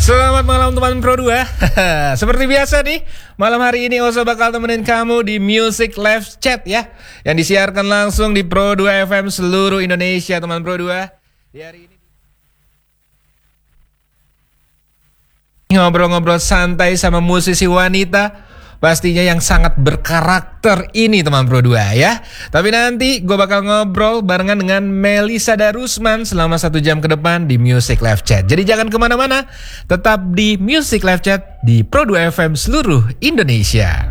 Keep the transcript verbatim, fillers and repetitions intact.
Selamat malam teman Pro dua. Seperti biasa nih, malam hari ini Oso bakal temenin kamu di Music Live Chat ya, yang disiarkan langsung di Pro dua F M seluruh Indonesia teman Pro dua. Di hari ini ngobrol-ngobrol santai sama musisi wanita pastinya yang sangat berkarakter ini teman Pro dua ya. Tapi nanti gue bakal ngobrol barengan dengan Melisa Darusman selama satu jam ke depan di Music Live Chat. Jadi jangan kemana-mana, tetap di Music Live Chat di Pro dua F M seluruh Indonesia.